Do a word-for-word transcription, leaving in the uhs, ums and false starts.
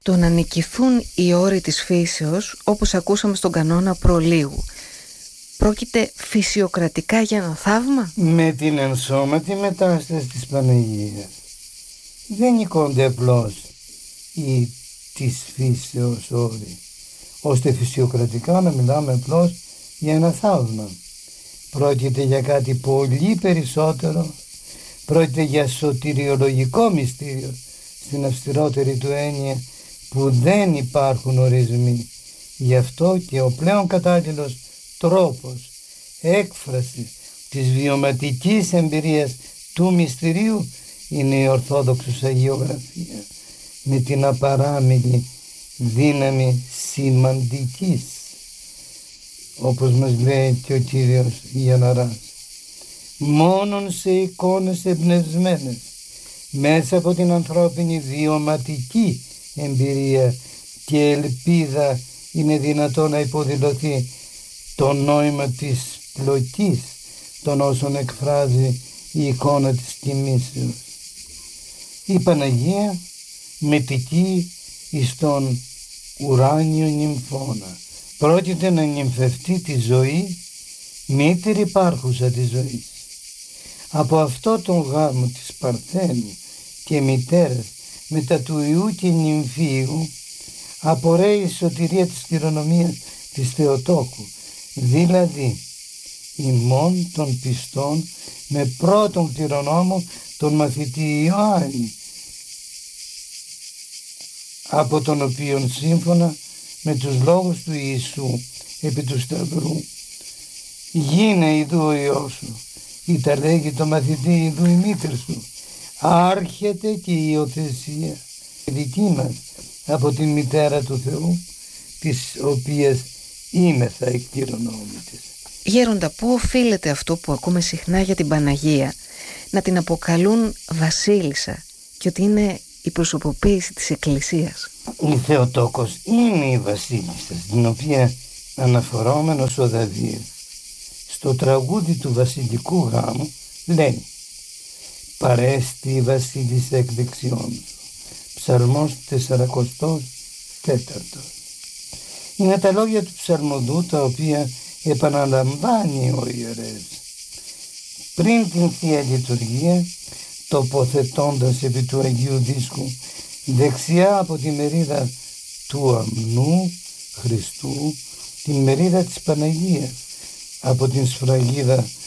Το να νικηθούν οι όροι της φύσεως, όπως ακούσαμε στον κανόνα προλίγου, πρόκειται φυσιοκρατικά για ένα θαύμα? Με την ενσώματη μετάσταση της Παναγίας δεν νικώνται απλώς οι της φύσεως όροι, ώστε φυσιοκρατικά να μιλάμε απλώς για ένα θαύμα. Πρόκειται για κάτι πολύ περισσότερο, πρόκειται για σωτηριολογικό μυστήριο στην αυστηρότερη του έννοια, που δεν υπάρχουν ορισμοί. Γι' αυτό και ο πλέον κατάλληλος τρόπος έκφρασης της βιωματικής εμπειρίας του μυστηρίου είναι η Ορθόδοξος Αγιογραφία, με την απαράμιλη δύναμη σημαντικής, όπως μας λέει και ο Κύριος Γιανναράς, μόνον σε εικόνες εμπνευσμένες μέσα από την ανθρώπινη βιωματική εμπειρία και ελπίδα είναι δυνατό να υποδηλωθεί το νόημα της πλοκής των όσων εκφράζει η εικόνα της κοιμήσεως. Η Παναγία μετικεί εις τον ουράνιο νυμφώνα. Πρόκειται να νυμφευτεί τη ζωή, μήτηρ υπάρχουσα της ζωής. Από αυτό τον γάμο της Παρθένου και μητέρας μετά του Ιού και νυμφίου απορρέει η σωτηρία της κληρονομίας της Θεοτόκου, δηλαδή ημών των πιστών με πρώτον κληρονόμο τον μαθητή Ιωάννη, από τον οποίον σύμφωνα με τους λόγους του Ιησού επί του Σταυρού «Γίνε ειδού ο Υιός σου, ή τα λέγει το μαθητή ειδού η μήτρη σου». Άρχεται και η υιοθεσία δική μας από την μητέρα του Θεού, της οποίας είμεθα εκκληρονόμητες. Γέροντα, πού οφείλεται αυτό που ακούμε συχνά για την Παναγία, να την αποκαλούν βασίλισσα και ότι είναι η προσωποποίηση της Εκκλησίας? Η Θεοτόκος είναι η βασίλισσα, στην οποία αναφορόμενος ο Δαβίδ στο τραγούδι του βασιλικού γάμου λέει «Παρέστη η βασίλισσα εκ δεξιών σου». Ψαλμός τεσσαρακοστός τέταρτος. Είναι τα λόγια του ψαλμοδού, τα οποία επαναλαμβάνει ο ιερέας πριν την Θεία Λειτουργία, τοποθετώντας επί του Αγίου Δίσκου δεξιά από τη μερίδα του αμνού Χριστού την μερίδα της Παναγίας, από την σφραγίδα